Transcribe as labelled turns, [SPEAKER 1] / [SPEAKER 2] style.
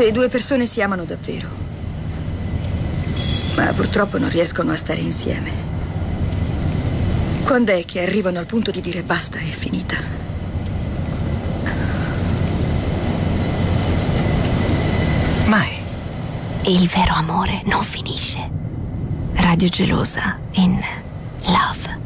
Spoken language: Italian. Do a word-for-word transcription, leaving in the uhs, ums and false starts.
[SPEAKER 1] Se due persone si amano davvero, ma purtroppo non riescono a stare insieme, quando è che arrivano al punto di dire basta, è finita?
[SPEAKER 2] Mai.
[SPEAKER 3] Il vero amore non finisce. Radio Gelosa in Love.